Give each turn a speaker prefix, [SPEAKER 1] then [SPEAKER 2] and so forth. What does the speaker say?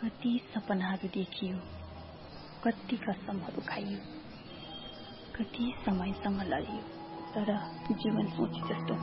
[SPEAKER 1] कति सपनाहरू देखियो, कति कसमहरू खाइयो, कति समयसँग लडियो, तर जीवन सोचे जस्तो